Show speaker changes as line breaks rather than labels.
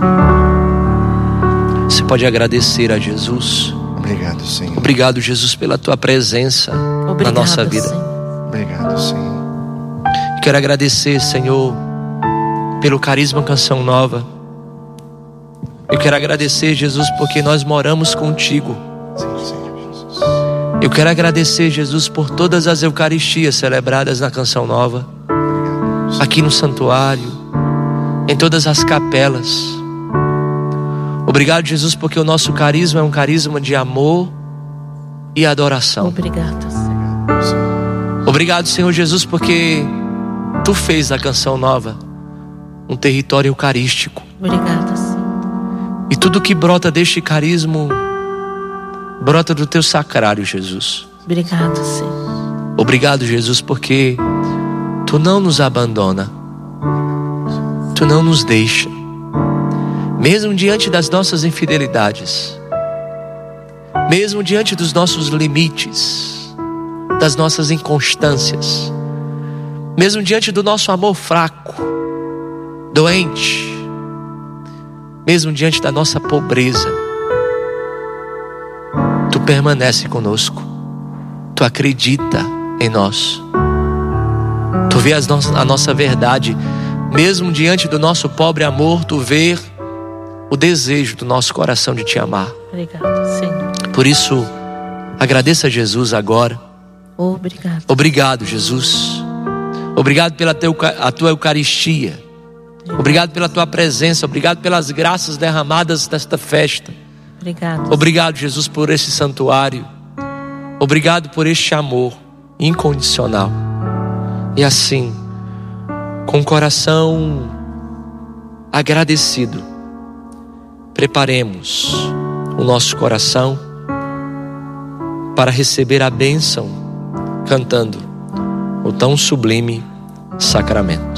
Você pode agradecer a Jesus.
Obrigado, Senhor.
Obrigado, Jesus, pela tua presença na nossa vida.
Senhor. Obrigado, Senhor.
Quero agradecer, Senhor, pelo Carisma Canção Nova. Eu quero agradecer, Jesus, porque nós moramos contigo.
Sim, Senhor Jesus.
Eu quero agradecer, Jesus, por todas as Eucaristias celebradas na Canção Nova,
Obrigado,
aqui no santuário, em todas as capelas. Obrigado, Jesus, porque o nosso carisma é um carisma de amor e adoração.
Obrigado, Senhor.
Obrigado, Senhor Jesus, porque Tu fez da Canção Nova um território eucarístico.
Obrigado, Senhor.
E tudo que brota deste carisma brota do Teu sacrário, Jesus.
Obrigado, Senhor.
Obrigado, Jesus, porque Tu não nos abandona, Tu não nos deixa, mesmo diante das nossas infidelidades, mesmo diante dos nossos limites, das nossas inconstâncias, mesmo diante do nosso amor fraco, doente, mesmo diante da nossa pobreza. Tu permanece conosco, Tu acredita em nós, Tu vê a nossa verdade, mesmo diante do nosso pobre amor. Tu vê o desejo do nosso coração de Te amar.
Obrigado, Senhor.
Por isso, agradeça a Jesus agora.
Obrigado.
Obrigado, Jesus. Obrigado pela a Tua Eucaristia. Obrigado pela Tua presença. Obrigado pelas graças derramadas desta festa.
Obrigado.
Obrigado, Jesus, por esse santuário. Obrigado por este amor incondicional. E assim, com o coração agradecido, preparemos o nosso coração para receber a bênção, cantando o tão sublime sacramento.